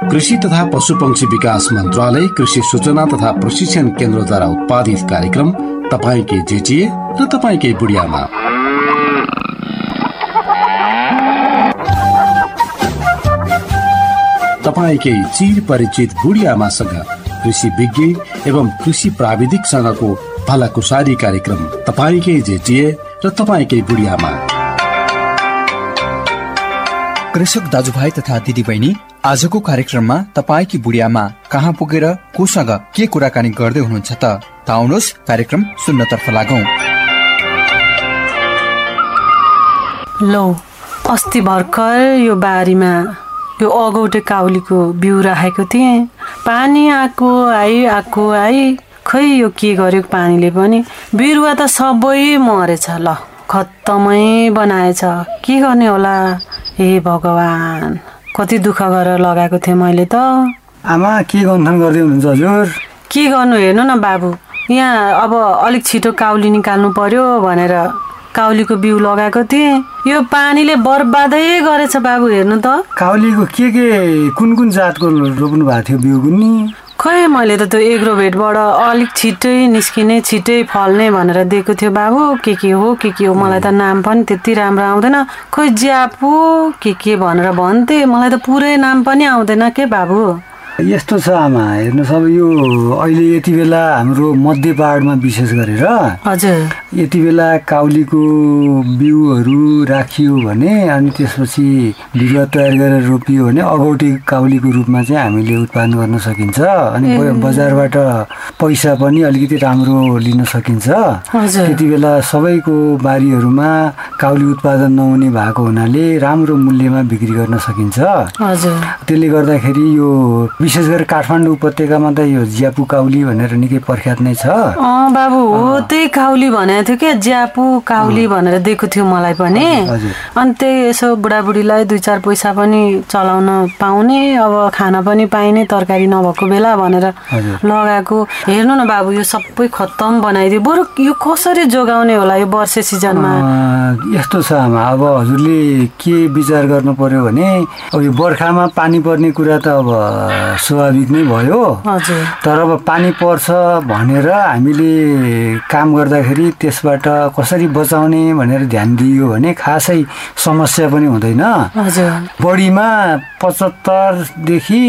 कृषि तथा पशुपक्षी विकास मन्त्रालय, कृषि सूचना तथा प्रशिक्षण केन्द्रद्वारा उत्पादित कार्यक्रम तपाईकै जेटिए र तपाईकै बुढियामा। तपाईकै चिर परिचित बुढियामासँग कृषि विज्ञ एवं कृषि प्राविधिकसँगको भलाकुसारी कार्यक्रम तपाईकै जेटिए र तपाईकै बुढियामा। कृषक दाजुभाइ तथा दिदीबहिनी, आजको कार्यक्रममा तपाईकी बुढियामा कहाँ पुगेर कोसँग के कुराकानी गर्दै हुनुहुन्छ त आउनुहोस् कार्यक्रम सुन्नतर्फ लागौं। लो, अस्ति भर्खर यो बारीमा यो अगौटे काउलीको बिउ राखेको थिएँ। पानी आएको आई, खै यो के गर्यो पानीले पनि, बिरुवा त सबै मरेछ। ल, खत्तमै बनाएछ, के गर्ने होला। हे भगवान, कति दुःख गरेर लगाएको थिएँ मैले त। आमा, के गन्थन गर्दै हुनुहुन्छ हजुर? के गर्नु, हेर्नु न बाबु, यहाँ अब अलिक छिटो काउली निकाल्नु पर्यो भनेर काउलीको बिउ लगाएको थिएँ। यो पानीले बर्बादै गरेछ बाबु, हेर्नु त। काउलीको के कुन जातको रोप्नु भएको थियो बिउ नि? खै, मैले त त्यो एग्रोभेटबाट अलिक छिट्टै निस्किने, छिट्टै फल्ने भनेर दिएको थियो बाबु। के हो मलाई त नाम पनि त्यति राम्रो आउँदैन। खै ज्यापु के भनेर भन्थे, मलाई त पुरै नाम पनि आउँदैन के बाबु। यस्तो छ आमा, हेर्नुहोस् अब यो अहिले यति बेला हाम्रो मध्य पहाडमा विशेष गरेर हजुर यति बेला काउलीको बिउहरू राखियो भने अनि त्यसपछि बिरुवा तयार गरेर रोपियो भने अगौटे काउलीको रूपमा चाहिँ हामीले उत्पादन गर्न सकिन्छ। अनि बजारबाट पैसा पनि अलिकति राम्रो लिन सकिन्छ। त्यति बेला सबैको बारीहरूमा काउली उत्पादन नहुने भएको हुनाले राम्रो मूल्यमा बिक्री गर्न सकिन्छ। त्यसले गर्दाखेरि यो विशेष गरी काठमाडौँ उपत्यकामा त यो ज्यापु काउली भनेर निकै प्रख्यात नै छ। बाबु हो, त्यही काउली भनेको थियो क्या, ज्यापु काउली भनेर दिएको थियो मलाई पनि। अनि त्यही यसो बुढाबुढीलाई 2-4 पैसा पनि चलाउन पाउने, अब खाना पनि पाइने, तरकारी नभएको बेला भनेर लगाएको। हेर्नु न बाबु, यो सबै खत्तम बनाइदियो। बरु यो कसरी जोगाउने होला यो वर्षे सिजनमा? यस्तो छ आमा, अब हजुरले के विचार गर्नु पर्यो भने अब यो बर्खामा पानी पर्ने कुरा त अब स्वाभाविक नै भयो। तर अब पानी पर्छ भनेर हामीले काम गर्दाखेरि त्यसबाट कसरी बचाउने भनेर ध्यान दियो भने खासै समस्या पनि हुँदैन। बढीमा 75 देखि